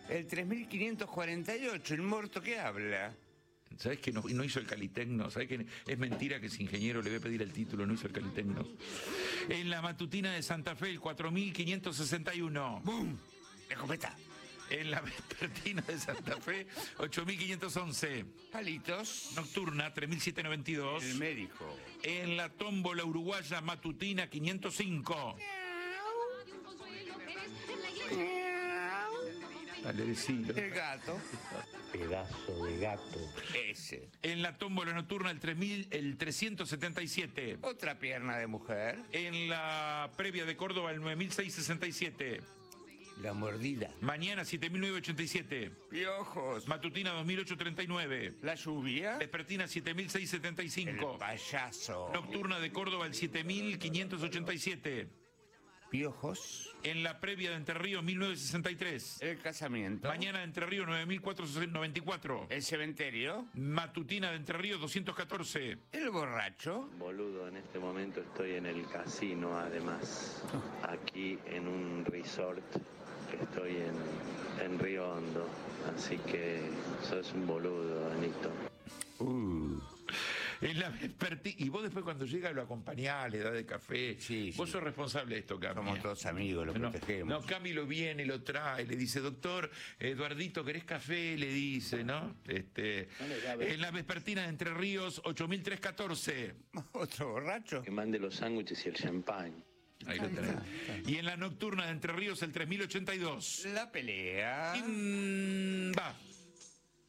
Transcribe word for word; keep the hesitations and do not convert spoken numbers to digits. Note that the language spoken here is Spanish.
El tres mil quinientos cuarenta y ocho, el muerto que habla. ¿Sabés que no, no hizo el Calitecno? ¿Sabés que es mentira que ese ingeniero le voy a pedir el título, no hizo el Calitecno? En la matutina de Santa Fe, el cuatro mil quinientos sesenta y uno. ¡Bum! Escopeta. En la vespertina de Santa Fe, ocho mil quinientos once. Palitos. Nocturna, tres mil setecientos noventa y dos. El médico. En la tómbola uruguaya matutina, quinientos cinco. Dale, decilo. El gato. Pedazo de gato. Ese. En la tómbola nocturna, el, tres mil, el trescientos setenta y siete. Otra pierna de mujer. En la previa de Córdoba, el nueve mil seiscientos sesenta y siete. La mordida. Mañana, siete mil novecientos ochenta y siete. Piojos. Matutina, dos mil ochocientos treinta y nueve. La lluvia. Vespertina, siete mil seiscientos setenta y cinco. El payaso. Nocturna de Córdoba, el siete mil quinientos ochenta y siete. Piojos. En la previa de Entre Ríos, mil novecientos sesenta y tres. El casamiento. Mañana de Entre Ríos, nueve mil cuatrocientos noventa y cuatro. El cementerio. Matutina de Entre Ríos, doscientos catorce. El borracho. Boludo, en este momento estoy en el casino, además. Aquí en un resort. Estoy en, en Río Hondo. Así que sos un boludo, Anito. Uh. En la vespertina. Y vos después cuando llega lo acompañás, le das de café. Sí, vos sí. sos responsable de esto, Cami. Somos todos amigos, lo no, protegemos. No, Cami lo viene, lo trae, le dice, doctor, Eduardito, ¿querés café? Le dice, ¿no? Este, en la vespertina de Entre Ríos, ocho mil trescientos catorce. Otro borracho. Que mande los sándwiches y el champán. Ahí lo tenés. Y en la nocturna de Entre Ríos, el tres mil ochenta y dos. La pelea. Mm, va.